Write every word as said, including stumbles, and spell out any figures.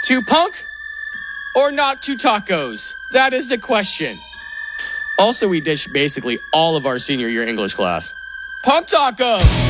To punk or not to tacos? That is the question. Also, we ditched basically all of our senior year English class. Punk taco!